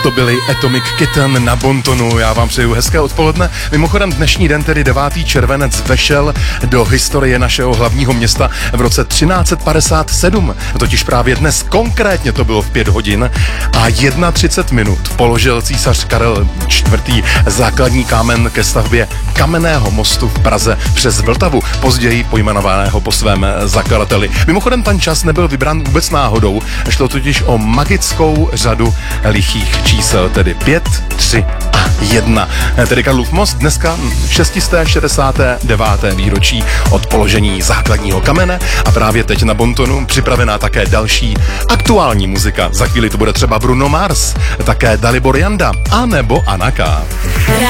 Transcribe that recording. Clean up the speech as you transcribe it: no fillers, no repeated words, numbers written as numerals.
To byli Atomic Kitten na Bontonu. Já vám přeju hezké odpoledne. Mimochodem dnešní den, tedy 9. červenec, vešel do historie našeho hlavního města v roce 1357. Totiž právě dnes, konkrétně to bylo v 5 hodin a 31 minut, položil císař Karel IV. Základní kámen ke stavbě kamenného mostu v Praze přes Vltavu, později pojmenovaného po svém zakladateli. Mimochodem ten čas nebyl vybrán vůbec náhodou, šlo totiž o magickou řadu lichých čísel, tedy 5, 3 a 1. Tedy Karlův most dneska 669. výročí od položení základního kamene a právě teď na Bontonu připravená také další aktuální muzika. Za chvíli to bude třeba Bruno Mars, také Dalibor Janda a nebo Anaka.